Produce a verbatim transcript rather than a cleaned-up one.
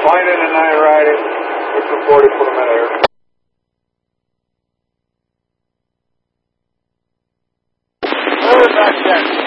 Line in and nine riding. It's reported for the minute here. Back check.